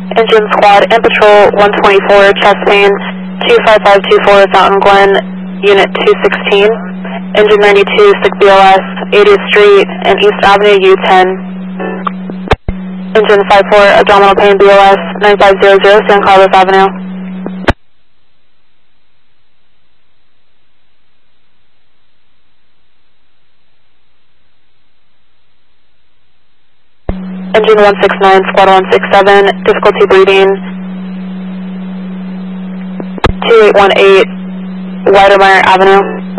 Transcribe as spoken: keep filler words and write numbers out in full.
Engine squad and patrol one twenty-four, chest pain, two five five two four, Fountain Glen, unit two sixteen. Engine ninety-two, sick B L S, eightieth Street and East Avenue, U ten. Engine five four, abdominal pain B L S, nine five zero zero, San Carlos Avenue. Engine one six nine, squad one six seven, difficulty breathing, two eight one eight, Weidemeyer Avenue.